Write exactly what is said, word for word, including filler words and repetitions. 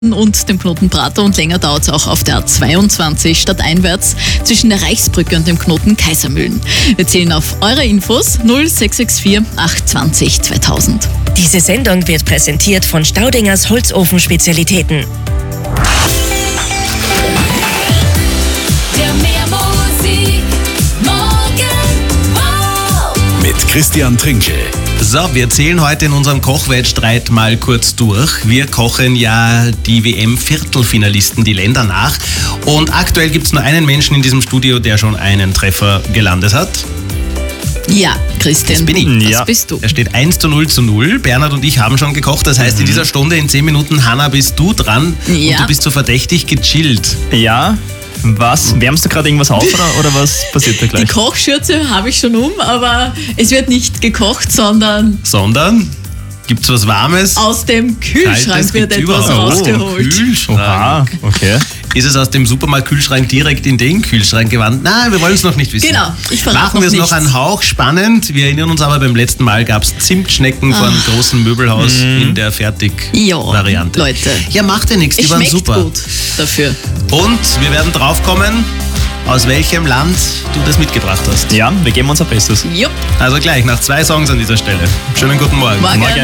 und dem Knoten Prater und länger dauert es auch auf der A zweiundzwanzig stadteinwärts zwischen der Reichsbrücke und dem Knoten Kaisermühlen. Wir zählen auf eure Infos null sechs sechs vier acht zwanzig zweitausend. Diese Sendung wird präsentiert von Staudingers Holzofen-Spezialitäten. Der Meermusik Morgen Mit Christian Trinkel. So, wir zählen heute in unserem Kochwettstreit mal kurz durch. Wir kochen ja die W M-Viertelfinalisten, die Länder nach. Und aktuell gibt es nur einen Menschen in diesem Studio, der schon einen Treffer gelandet hat. Ja, Christian, Das bin ich. das Ja. bist du. Er steht eins zu null zu null. Bernhard und ich haben schon gekocht. Das heißt, in dieser Stunde, in zehn Minuten, Hanna, bist du dran. Ja. Und du bist so verdächtig gechillt. Ja, was? Wärmst du gerade irgendwas auf oder, oder was passiert da Die gleich? Kochschürze habe ich schon um, aber es wird nicht gekocht, sondern Sondern, gibt's was Warmes? aus dem Kühlschrank Kaltes wird gibt's etwas überhaupt. rausgeholt. Kühlschrank. Oha, okay. Ist es aus dem Supermarktkühlschrank direkt in den Kühlschrank gewandt? Nein, wir wollen es noch nicht wissen. Genau, ich verrate Machen wir es noch noch nichts. einen Hauch spannend. Wir erinnern uns aber, beim letzten Mal gab es Zimtschnecken von einem großen Möbelhaus in der Fertig-Variante. Ja, Leute. Ja, macht ja nichts, die Es waren schmeckt super. gut dafür. Und wir werden draufkommen, aus welchem Land du das mitgebracht hast. Ja, wir geben unser Bestes. Jupp. Also gleich nach zwei Songs an dieser Stelle. Schönen guten Morgen. Morgen.